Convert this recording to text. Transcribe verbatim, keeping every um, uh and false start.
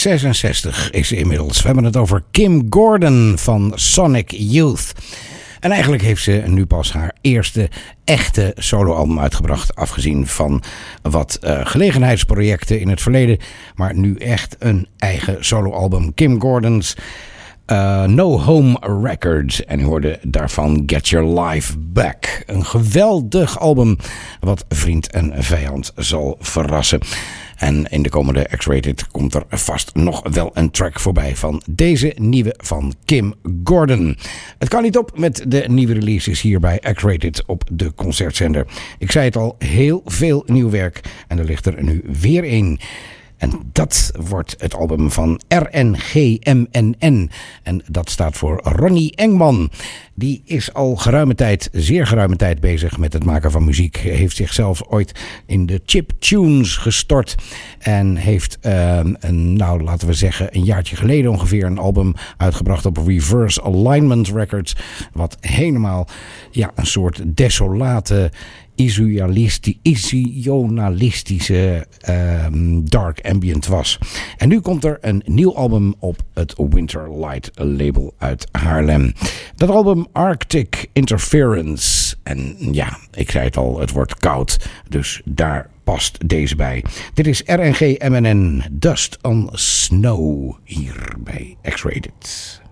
zesenzestig is ze inmiddels. We hebben het over Kim Gordon van Sonic Youth. En eigenlijk heeft ze nu pas haar eerste echte soloalbum uitgebracht. Afgezien van wat uh, gelegenheidsprojecten in het verleden. Maar nu echt een eigen soloalbum. Kim Gordon's uh, No Home Records. En u hoorde daarvan Get Your Life Back. Een geweldig album wat vriend en vijand zal verrassen. En in de komende X-Rated komt er vast nog wel een track voorbij van deze nieuwe van Kim Gordon. Het kan niet op met de nieuwe releases hier bij X-Rated op de concertzender. Ik zei het al, heel veel nieuw werk en er ligt er nu weer één. En dat wordt het album van R N G M N N. En dat staat voor Ronnie Engman. Die is al geruime tijd, zeer geruime tijd bezig met het maken van muziek. Hij heeft zichzelf ooit in de chiptunes gestort. En heeft, uh, een, nou laten we zeggen, een jaartje geleden ongeveer een album uitgebracht op Reverse Alignment Records. Wat helemaal ja, een soort desolate, Isionalistische um, dark ambient was. En nu komt er een nieuw album op het Winterlight label uit Haarlem. Dat album Arctic Interference. En ja, ik zei het al, het wordt koud. Dus daar past deze bij. Dit is R N G M N N, Dust on Snow, hier bij X-Rated.